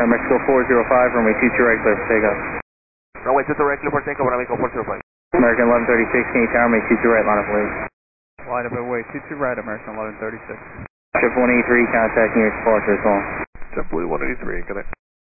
Mexico 405, runway 22 right, clear for takeoff. Runway 22 right, clear for takeoff, Mexico 405. American 1136, can you tower, make 22 right, line up, please. Line up away, 22 right, American 1136. Ship 183, contacting your departure as well. JetBlue 183, connect.